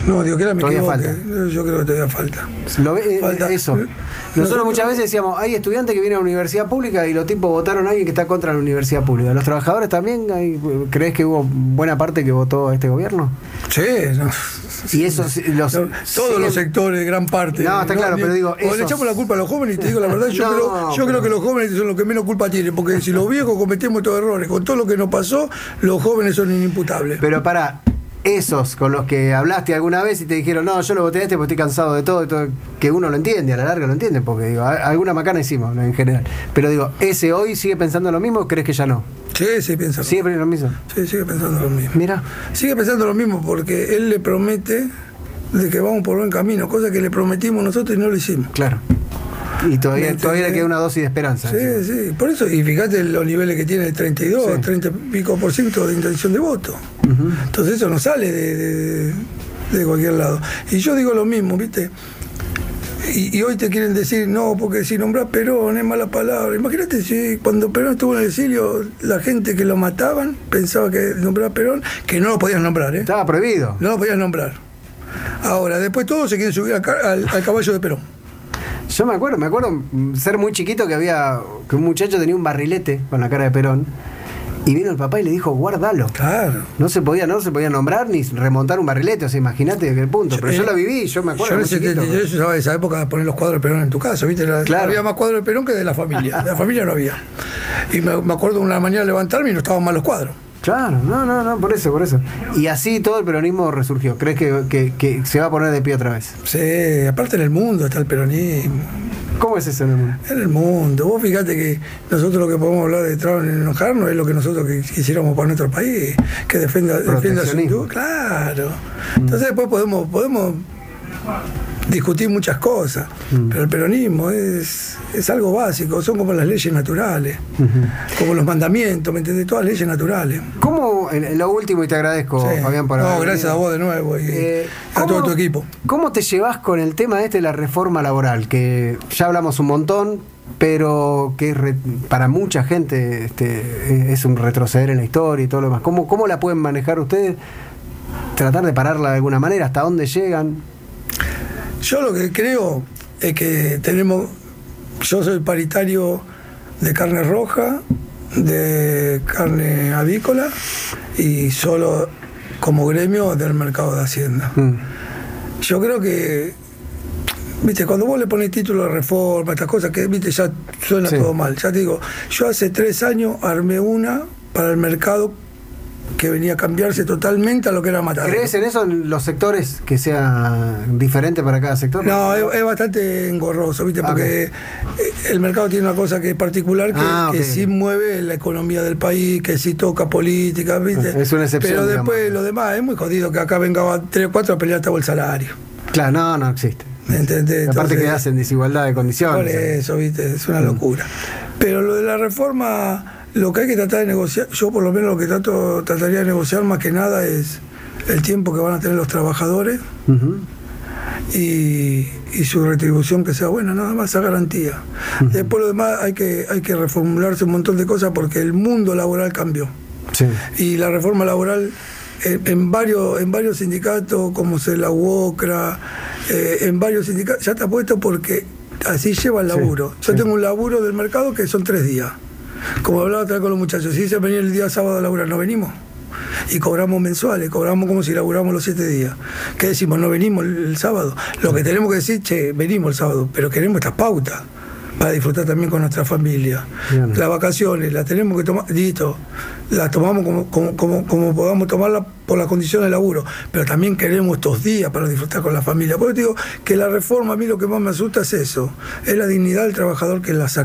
No, digo que era me Todavía equivoqué. falta. Yo creo que todavía falta. Falta. Eso. Nosotros muchas veces decíamos, hay estudiantes que vienen a la universidad pública y los tipos votaron a alguien que está contra la universidad pública. ¿Los trabajadores también? ¿Crees que hubo buena parte que votó a este gobierno? Sí, no. Y esos todos los sectores, gran parte. No, está claro, pero digo, le echamos la culpa a los jóvenes, y te digo la verdad, yo creo que los jóvenes son los que menos culpa tienen, porque si los viejos cometemos estos errores, con todo lo que nos pasó, los jóvenes son inimputables. Pero para esos con los que hablaste alguna vez y te dijeron, no, yo lo voté a este porque estoy cansado de todo, que uno lo entiende, a la larga lo entiende, porque digo, alguna macana hicimos, ¿no? En general. Pero digo, ¿ese hoy sigue pensando lo mismo o crees que ya no? Sí, piensa. ¿Sigue lo mismo? Sí, sigue pensando lo mismo. Mira. Sigue pensando lo mismo porque él le promete de que vamos por buen camino, cosa que le prometimos nosotros y no lo hicimos. Claro. Y todavía le queda una dosis de esperanza. Sí, por eso, y fíjate los niveles que tiene el 32, 30 y pico % de intención de voto. Uh-huh. Entonces eso no sale de cualquier lado. Y yo digo lo mismo, ¿viste? Y hoy te quieren decir, no, porque si nombrás Perón es mala palabra. Imagínate si cuando Perón estuvo en el exilio, la gente que lo mataban pensaba que nombrar Perón, que no lo podías nombrar, ¿eh? Estaba prohibido. No lo podías nombrar. Ahora, después todos se quieren subir al caballo de Perón. Yo me acuerdo ser muy chiquito que un muchacho tenía un barrilete con la cara de Perón y vino el papá y le dijo, guárdalo. Claro. No se podía nombrar ni remontar un barrilete, o sea, imagínate qué punto. Pero yo lo viví, yo me acuerdo. Yo usaba esa época de poner los cuadros de Perón en tu casa, ¿viste? Claro. Había más cuadros de Perón que de la familia. De la familia no había. Y me acuerdo una mañana levantarme y no estaban mal los cuadros. Claro, no, por eso. Y así todo el peronismo resurgió. ¿Crees que se va a poner de pie otra vez? Sí, aparte en el mundo está el peronismo. ¿Cómo es eso en el mundo? En el mundo. Vos fíjate que nosotros lo que podemos hablar de Trump en enojarnos es lo que nosotros quisiéramos para nuestro país, que defienda su industria. Claro. Entonces después podemos discutir muchas cosas, pero el peronismo es algo básico, son como las leyes naturales, como los mandamientos, ¿me entendés? Todas leyes naturales. ¿Cómo, en lo último, y te agradezco, Fabián, por haber gracias venido. a vos de nuevo y a todo tu equipo. ¿Cómo te llevas con el tema de la reforma laboral? Que ya hablamos un montón, pero que para mucha gente es un retroceder en la historia y todo lo demás. ¿Cómo la pueden manejar ustedes? Tratar de pararla de alguna manera, ¿hasta dónde llegan? Yo lo que creo es que yo soy paritario de carne roja, de carne avícola y solo como gremio del mercado de Hacienda. Yo creo que, viste, cuando vos le pones título de reforma, estas cosas que, viste, ya suena todo mal. Ya te digo, yo hace 3 años armé una para el mercado que venía a cambiarse totalmente a lo que era Matadero. ¿Crees en eso, en los sectores, que sea diferente para cada sector? No, es bastante engorroso, ¿viste? Porque el mercado tiene una cosa que es particular, que sí mueve la economía del país, que sí toca política, ¿viste? Es una excepción. Pero después lo demás es muy jodido, que acá venga 3 o 4 a pelear hasta el salario. Claro, no existe. ¿Me entendés? Aparte que hacen desigualdad de condiciones. Por eso, ¿viste? Es una locura. Pero lo de la reforma, lo que hay que tratar de negociar, yo por lo menos lo que trataría de negociar más que nada es el tiempo que van a tener los trabajadores y su retribución que sea buena, nada más esa garantía. Después lo demás hay que reformularse un montón de cosas porque el mundo laboral cambió. Sí. Y la reforma laboral en varios sindicatos, como la UOCRA, en varios sindicatos, ya está puesto porque así lleva el laburo. Yo tengo un laburo del mercado que son 3 días. Como hablaba otra vez con los muchachos, si dicen venir el día sábado a laburar, no venimos. Y cobramos mensuales, cobramos como si laburamos los 7 días. ¿Qué decimos? No venimos el sábado. Lo que tenemos que decir, venimos el sábado, pero queremos estas pautas para disfrutar también con nuestra familia. Bien. Las vacaciones las tenemos que tomar, listo, las tomamos como podamos tomarlas por las condiciones de laburo, pero también queremos estos días para disfrutar con la familia. Por eso digo que la reforma, a mí lo que más me asusta es eso, es la dignidad del trabajador que la saca.